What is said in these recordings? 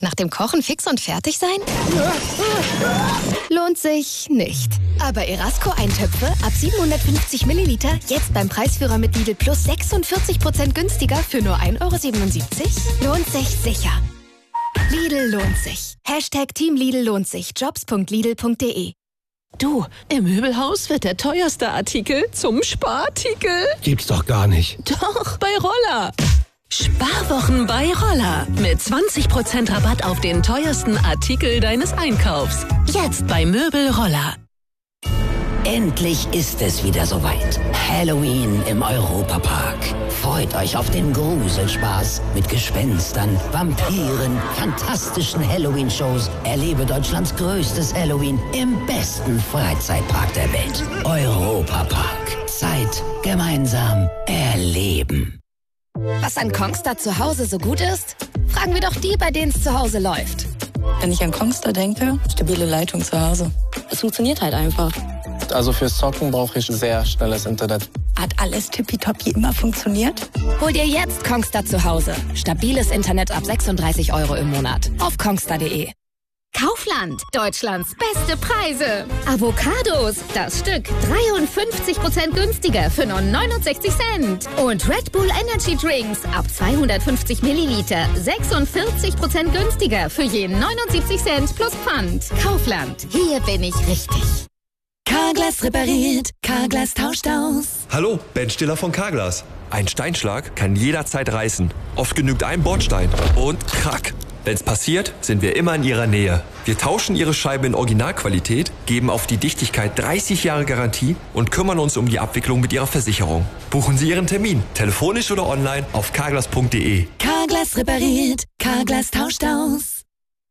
Nach dem Kochen fix und fertig sein? Lohnt sich nicht. Aber Erasco-Eintöpfe ab 750 Milliliter jetzt beim Preisführer mit Lidl Plus 46% günstiger für nur 1,77 €? Lohnt sich sicher. Lidl lohnt sich. #Team Lidl lohnt sich. Jobs.lidl.de. Du, im Möbelhaus wird der teuerste Artikel zum Sparartikel. Gibt's doch gar nicht. Doch, bei Roller. Sparwochen bei Roller. Mit 20% Rabatt auf den teuersten Artikel deines Einkaufs. Jetzt bei Möbel Roller. Endlich ist es wieder soweit. Halloween im Europapark. Freut euch auf den Gruselspaß mit Gespenstern, Vampiren, fantastischen Halloween-Shows. Erlebe Deutschlands größtes Halloween im besten Freizeitpark der Welt. Europapark. Zeit gemeinsam erleben. Was an Kongstar zu Hause so gut ist? Fragen wir doch die, bei denen es zu Hause läuft. Wenn ich an Kongstar denke, stabile Leitung zu Hause. Es funktioniert halt einfach. Also fürs Zocken brauche ich sehr schnelles Internet. Hat alles tippitoppi immer funktioniert? Hol dir jetzt Kongstar zu Hause. Stabiles Internet ab 36 € im Monat. Auf kongstar.de. Kaufland, Deutschlands beste Preise. Avocados, das Stück 53% günstiger für nur 69 Cent. Und Red Bull Energy Drinks ab 250 Milliliter 46% günstiger für je 79 Cent plus Pfand. Kaufland, hier bin ich richtig. Carglass repariert, Carglass tauscht aus. Hallo, Ben Stiller von Carglass. Ein Steinschlag kann jederzeit reißen. Oft genügt ein Bordstein und krack. Wenn's passiert, sind wir immer in Ihrer Nähe. Wir tauschen Ihre Scheibe in Originalqualität, geben auf die Dichtigkeit 30 Jahre Garantie und kümmern uns um die Abwicklung mit Ihrer Versicherung. Buchen Sie Ihren Termin, telefonisch oder online auf carglass.de. Carglass repariert, Carglass tauscht aus.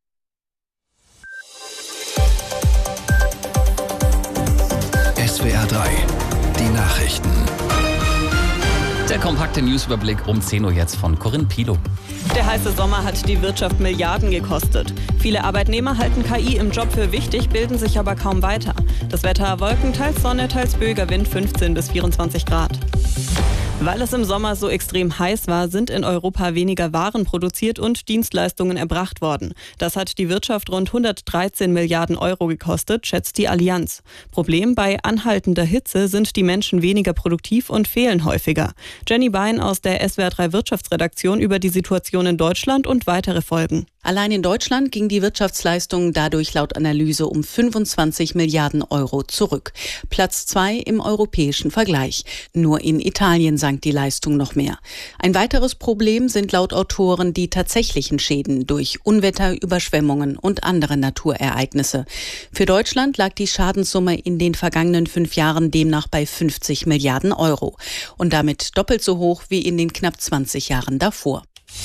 SWR 3, die Nachrichten. Der kompakte Newsüberblick um 10 Uhr jetzt von Corinne Pilo. Der heiße Sommer hat die Wirtschaft Milliarden gekostet. Viele Arbeitnehmer halten KI im Job für wichtig, bilden sich aber kaum weiter. Das Wetter: Wolken, teils Sonne, teils böiger Wind, 15 bis 24 Grad. Weil es im Sommer so extrem heiß war, sind in Europa weniger Waren produziert und Dienstleistungen erbracht worden. Das hat die Wirtschaft rund 113 Milliarden € gekostet, schätzt die Allianz. Problem: bei anhaltender Hitze sind die Menschen weniger produktiv und fehlen häufiger. Jenny Bein aus der SWR 3 Wirtschaftsredaktion über die Situation in Deutschland und weitere Folgen. Allein in Deutschland ging die Wirtschaftsleistung dadurch laut Analyse um 25 Milliarden € zurück. Platz 2 im europäischen Vergleich. Nur in Italien sank die Leistung noch mehr. Ein weiteres Problem sind laut Autoren die tatsächlichen Schäden durch Unwetter, Überschwemmungen und andere Naturereignisse. Für Deutschland lag die Schadenssumme in den vergangenen 5 Jahren demnach bei 50 Milliarden € und damit doppelt so hoch wie in den knapp 20 Jahren davor.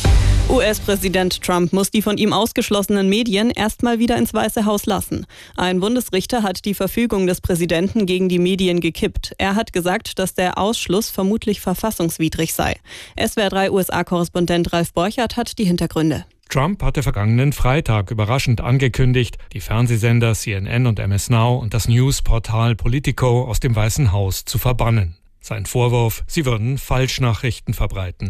US-Präsident Trump muss die von ihm ausgeschlossenen Medien erstmal wieder ins Weiße Haus lassen. Ein Bundesrichter hat die Verfügung des Präsidenten gegen die Medien gekippt. Er hat gesagt, dass der Ausschluss vermutlich verfassungswidrig sei. SWR 3 USA-Korrespondent Ralf Borchert hat die Hintergründe. Trump hatte vergangenen Freitag überraschend angekündigt, die Fernsehsender CNN und MS Now und das Newsportal Politico aus dem Weißen Haus zu verbannen. Sein Vorwurf: sie würden Falschnachrichten verbreiten.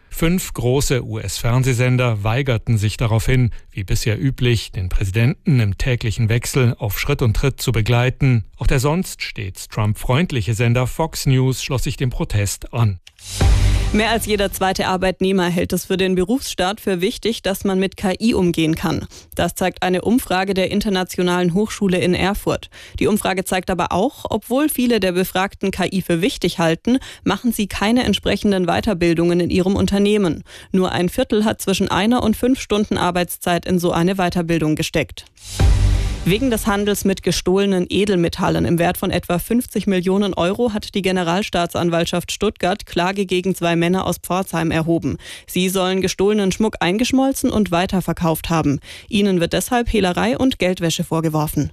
5 große US-Fernsehsender weigerten sich daraufhin, wie bisher üblich, den Präsidenten im täglichen Wechsel auf Schritt und Tritt zu begleiten. Auch der sonst stets Trump-freundliche Sender Fox News schloss sich dem Protest an. Mehr als jeder zweite Arbeitnehmer hält es für den Berufsstart für wichtig, dass man mit KI umgehen kann. Das zeigt eine Umfrage der Internationalen Hochschule in Erfurt. Die Umfrage zeigt aber auch, obwohl viele der Befragten KI für wichtig halten, machen sie keine entsprechenden Weiterbildungen in ihrem Unternehmen. Nur ein Viertel hat zwischen 1 und 5 Stunden Arbeitszeit in so eine Weiterbildung gesteckt. Wegen des Handels mit gestohlenen Edelmetallen im Wert von etwa 50 Millionen € hat die Generalstaatsanwaltschaft Stuttgart Klage gegen 2 Männer aus Pforzheim erhoben. Sie sollen gestohlenen Schmuck eingeschmolzen und weiterverkauft haben. Ihnen wird deshalb Hehlerei und Geldwäsche vorgeworfen.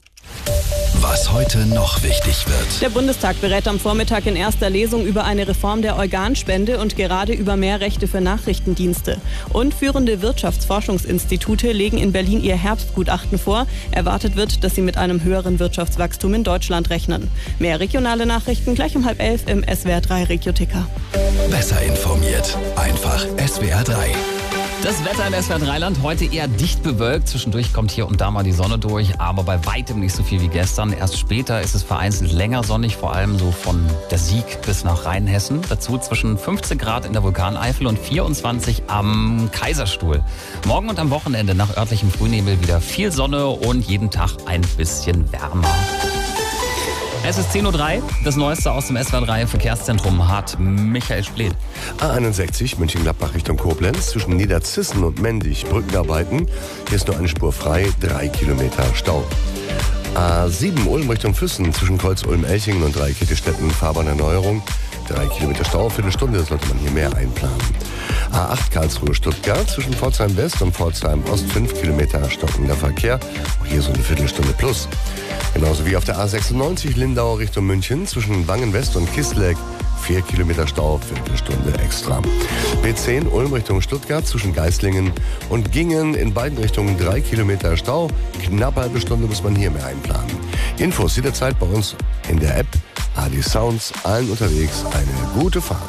Was heute noch wichtig wird. Der Bundestag berät am Vormittag in erster Lesung über eine Reform der Organspende und gerade über mehr Rechte für Nachrichtendienste. Und führende Wirtschaftsforschungsinstitute legen in Berlin ihr Herbstgutachten vor. Erwartet wird, dass sie mit einem höheren Wirtschaftswachstum in Deutschland rechnen. Mehr regionale Nachrichten gleich um 10:30 im SWR 3 Regioticker. Besser informiert. Einfach SWR 3. Das Wetter in SWR 3-Land heute eher dicht bewölkt. Zwischendurch kommt hier und da mal die Sonne durch, aber bei weitem nicht so viel wie gestern. Erst später ist es vereinzelt länger sonnig, vor allem so von der Sieg bis nach Rheinhessen. Dazu zwischen 15 Grad in der Vulkaneifel und 24 am Kaiserstuhl. Morgen und am Wochenende nach örtlichem Frühnebel wieder viel Sonne und jeden Tag ein bisschen wärmer. Es ist 10.03 Uhr. Das Neueste aus dem SWR 3 Verkehrszentrum hat Michael Splet. A61 München-Gladbach Richtung Koblenz zwischen Niederzissen und Mendig Brückenarbeiten. Hier ist nur eine Spur frei, 3 Kilometer Stau. A7 Ulm Richtung Füssen zwischen Kreuz-Ulm-Elchingen und Dreikätestetten Fahrbahnerneuerung. 3 Kilometer Stau, Viertelstunde sollte man hier mehr einplanen. A8 Karlsruhe-Stuttgart zwischen Pforzheim West und Pforzheim Ost 5 Kilometer stockender Verkehr. Auch hier so eine Viertelstunde plus. Genauso wie auf der A96 Lindau Richtung München zwischen Wangen West und Kisleck 4 Kilometer Stau, Viertelstunde extra. B10 Ulm Richtung Stuttgart zwischen Geislingen und Gingen in beiden Richtungen 3 Kilometer Stau. Knapp halbe Stunde muss man hier mehr einplanen. Infos jederzeit bei uns in der App. AD Sounds, allen unterwegs eine gute Fahrt.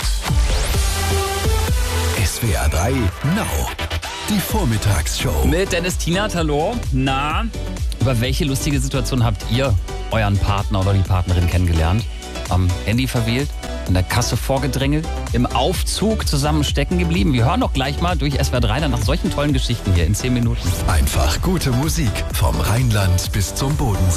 SWR 3 Now. Die Vormittagsshow. Mit Dennis Tienert, hallo. Na, über welche lustige Situation habt ihr euren Partner oder die Partnerin kennengelernt? Am Handy verwählt, an der Kasse vorgedrängelt, im Aufzug zusammen stecken geblieben? Wir hören doch gleich mal durch SWR 3 dann nach solchen tollen Geschichten hier in 10 Minuten. Einfach gute Musik vom Rheinland bis zum Bodensee.